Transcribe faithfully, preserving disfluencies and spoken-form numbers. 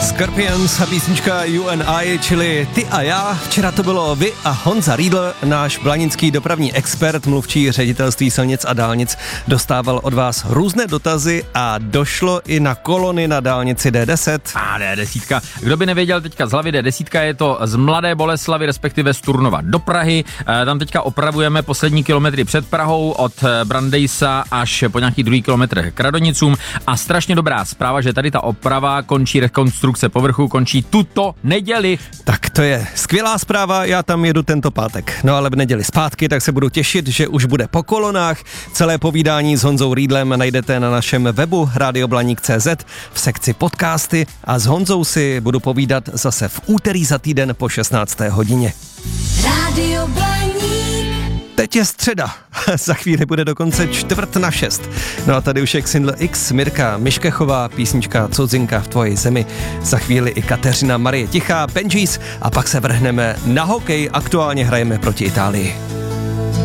Scorpions a písnička You and I, čili Ty a já. Včera to bylo vy a Honza Riedl, náš blanický dopravní expert, mluvčí ředitelství silnic a dálnic, dostával od vás různé dotazy a došlo i na kolony na dálnici D deset. A D deset. Kdo by nevěděl teďka z hlavy D deset, je to z Mladé Boleslavi, respektive z Turnova do Prahy. E, tam teďka opravujeme poslední kilometry před Prahou od Brandejsa až po nějakých druhých kilometrech k Radonicům. A strašně dobrá zpráva, že tady ta oprava končí, rekonstrukce povrchu končí tuto neděli. Tak to je skvělá zpráva, já tam jedu tento pátek. No ale v neděli zpátky, tak se budu těšit, že už bude po kolonách. Celé povídání s Honzou Riedlem najdete na našem webu radio blaník tečka cé zet v sekci podcasty a s Honzou si budu povídat zase v úterý za týden po šestnácté hodině. Radio Blaník. Teď je středa, za chvíli bude dokonce čtvrt na šest. No a tady už je Xindl X, Mirka Miškechová, písnička Cudzinka v tvoji zemi. Za chvíli i Kateřina Marie Tichá, Benjis a pak se vrhneme na hokej, aktuálně hrajeme proti Itálii.